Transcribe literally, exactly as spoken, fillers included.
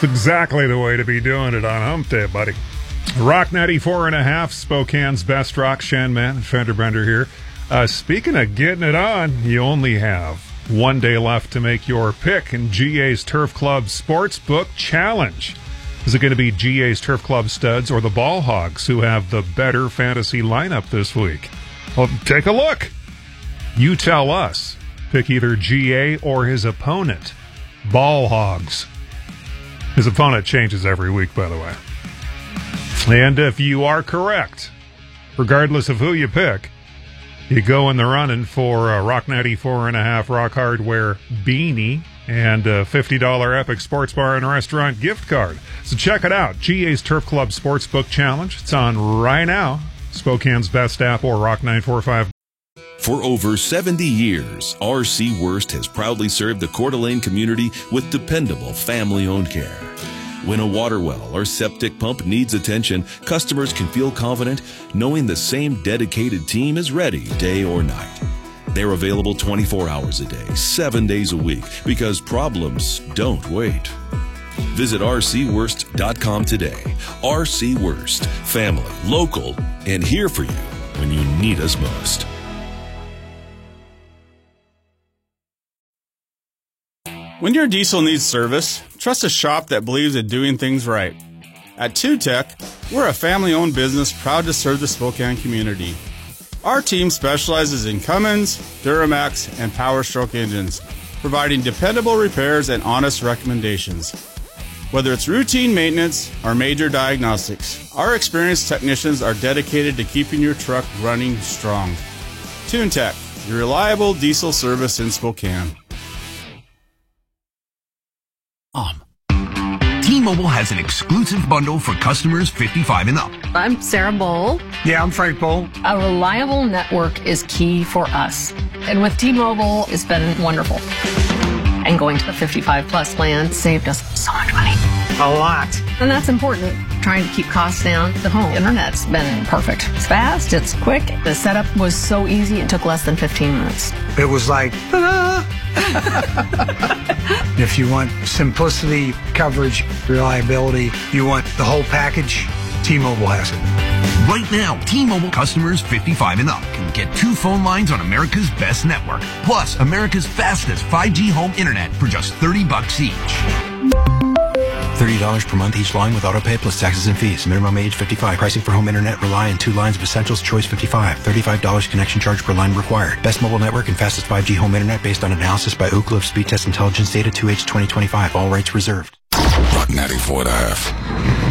It's exactly the way to be doing it on Hump Day, buddy. Rock ninety-four and a half, Spokane's best rock. Shan Man and Fender Bender here. Uh, speaking of getting it on, you only have one day left to make your pick in G A's Turf Club Sportsbook Challenge. Is it going to be G A's Turf Club Studs or the Ball Hogs who have the better fantasy lineup this week? Well, take a look. You tell us. Pick either G A or his opponent. Ball Hogs. His opponent changes every week, by the way. And if you are correct, regardless of who you pick, you go in the running for a Rock ninety-four and a half Rock Hardware beanie and a fifty dollars Epic Sports Bar and Restaurant gift card. So check it out. G A's Turf Club Sportsbook Challenge. It's on right now. Spokane's best app or Rock nine forty-five. For over seventy years, R C Worst has proudly served the Coeur d'Alene community with dependable family-owned care. When a water well or septic pump needs attention, customers can feel confident knowing the same dedicated team is ready day or night. They're available twenty-four hours a day, seven days a week, because problems don't wait. Visit R C worst dot com today. R C Worst, family, local, and here for you when you need us most. When your diesel needs service, trust a shop that believes in doing things right. At Two Tech, we're a family-owned business proud to serve the Spokane community. Our team specializes in Cummins, Duramax, and Power Stroke engines, providing dependable repairs and honest recommendations. Whether it's routine maintenance or major diagnostics, our experienced technicians are dedicated to keeping your truck running strong. Tune Tech, your reliable diesel service in Spokane. Um, T-Mobile has an exclusive bundle for customers fifty-five and up. I'm Sarah Bowl. Yeah, I'm Frank Bowl. A reliable network is key for us. And with T-Mobile, it's been wonderful. And going to the fifty-five plus plan saved us so much money. A lot. And that's important. Trying to keep costs down. The home internet's been perfect. It's fast, it's quick. The setup was so easy, it took less than fifteen minutes. It was like, ta-da! If you want simplicity, coverage, reliability, you want the whole package, T-Mobile has it. Right now, T-Mobile customers fifty-five and up can get two phone lines on America's best network, plus America's fastest five G home internet for just thirty bucks each. thirty dollars per month each line with autopay plus taxes and fees. Minimum age fifty-five. Pricing for home internet rely on two lines of Essentials Choice fifty-five. thirty-five dollars connection charge per line required. Best mobile network and fastest five G home internet based on analysis by Ookla of Speed Test Intelligence Data two H twenty twenty-five. All rights reserved. Rock ninety-four and a half.